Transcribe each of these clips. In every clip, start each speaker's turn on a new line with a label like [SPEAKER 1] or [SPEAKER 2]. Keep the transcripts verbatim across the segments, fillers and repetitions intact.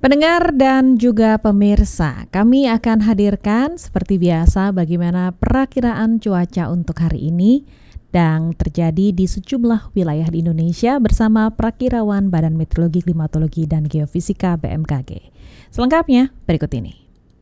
[SPEAKER 1] Pendengar dan juga pemirsa, kami akan hadirkan seperti biasa bagaimana perakiraan cuaca untuk hari ini yang terjadi di sejumlah wilayah di Indonesia bersama Prakirawan Badan Meteorologi, Klimatologi, dan Geofisika B M K G. Selengkapnya berikut ini.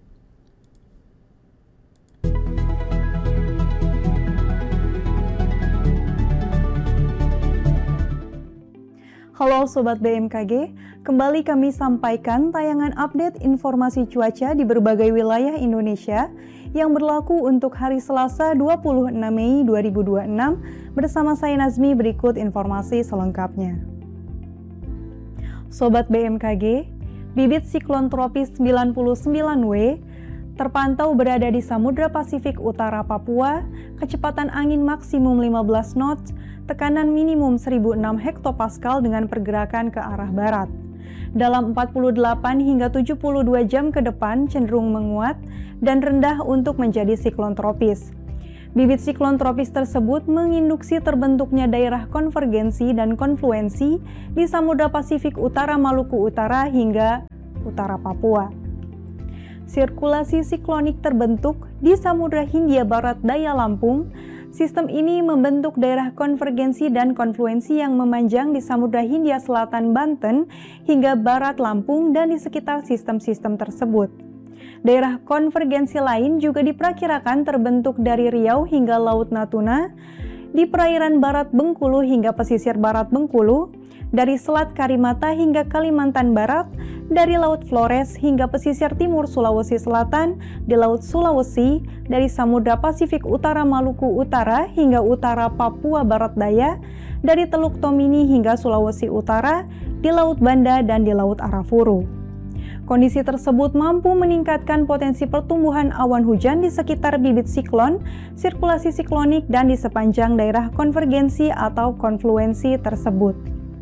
[SPEAKER 2] Halo Sobat B M K G, kembali kami sampaikan tayangan update informasi cuaca di berbagai wilayah Indonesia yang berlaku untuk hari Selasa dua puluh enam Mei dua ribu dua puluh enam bersama saya Nazmi. Berikut informasi selengkapnya. Sobat B M K G, bibit siklon tropis sembilan puluh sembilan W terpantau berada di Samudra Pasifik Utara Papua, kecepatan angin maksimum lima belas knots, tekanan minimum seribu enam hektopascal dengan pergerakan ke arah barat. Dalam empat puluh delapan hingga tujuh puluh dua jam ke depan cenderung menguat dan rendah untuk menjadi siklon tropis. Bibit siklon tropis tersebut menginduksi terbentuknya daerah konvergensi dan konfluensi di Samudra Pasifik Utara Maluku Utara hingga Utara Papua. Sirkulasi siklonik terbentuk di Samudra Hindia Barat Daya Lampung. Sistem ini membentuk daerah konvergensi dan konfluensi yang memanjang di Samudra Hindia Selatan Banten hingga Barat Lampung dan di sekitar sistem-sistem tersebut. Daerah konvergensi lain juga diperkirakan terbentuk dari Riau hingga Laut Natuna, di perairan Barat Bengkulu hingga pesisir Barat Bengkulu, dari Selat Karimata hingga Kalimantan Barat, dari Laut Flores hingga pesisir timur Sulawesi Selatan, di Laut Sulawesi, dari Samudra Pasifik Utara Maluku Utara hingga utara Papua Barat Daya, dari Teluk Tomini hingga Sulawesi Utara, di Laut Banda dan di Laut Arafuru. Kondisi tersebut mampu meningkatkan potensi pertumbuhan awan hujan di sekitar bibit siklon, sirkulasi siklonik, dan di sepanjang daerah konvergensi atau konfluensi tersebut.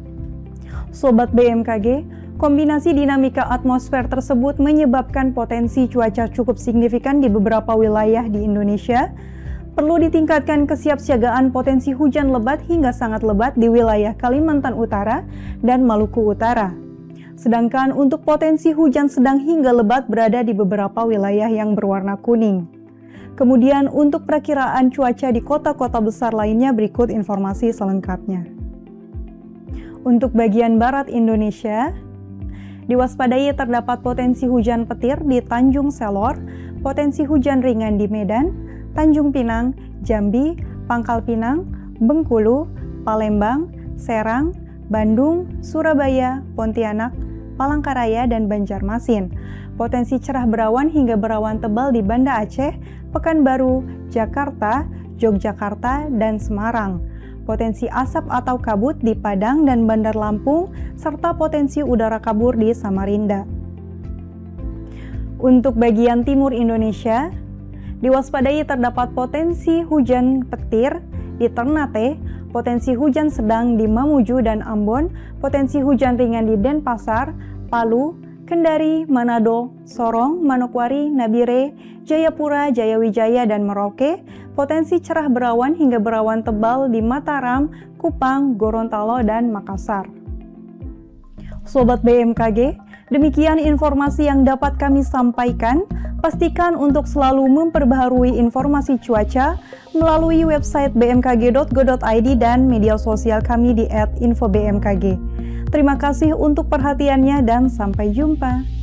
[SPEAKER 2] Sobat B M K G, kombinasi dinamika atmosfer tersebut menyebabkan potensi cuaca cukup signifikan di beberapa wilayah di Indonesia. Perlu ditingkatkan kesiapsiagaan potensi hujan lebat hingga sangat lebat di wilayah Kalimantan Utara dan Maluku Utara. Sedangkan untuk potensi hujan sedang hingga lebat berada di beberapa wilayah yang berwarna kuning. Kemudian untuk perakiraan cuaca di kota-kota besar lainnya berikut informasi selengkapnya. Untuk bagian barat Indonesia, diwaspadai terdapat potensi hujan petir di Tanjung Selor, potensi hujan ringan di Medan, Tanjung Pinang, Jambi, Pangkal Pinang, Bengkulu, Palembang, Serang, Bandung, Surabaya, Pontianak, Palangkaraya, dan Banjarmasin. Potensi cerah berawan hingga berawan tebal di Banda Aceh, Pekanbaru, Jakarta, Yogyakarta, dan Semarang. Potensi asap atau kabut di Padang dan Bandar Lampung, serta potensi udara kabur di Samarinda. Untuk bagian timur Indonesia, diwaspadai terdapat potensi hujan petir di Ternate, potensi hujan sedang di Mamuju dan Ambon, potensi hujan ringan di Denpasar, Palu, Kendari, Manado, Sorong, Manokwari, Nabire, Jayapura, Jayawijaya, dan Merauke, potensi cerah berawan hingga berawan tebal di Mataram, Kupang, Gorontalo, dan Makassar. Sobat B M K G, demikian informasi yang dapat kami sampaikan. Pastikan untuk selalu memperbaharui informasi cuaca melalui website b m k g dot go dot i d dan media sosial kami di et info b m k g. Terima kasih untuk perhatiannya dan sampai jumpa.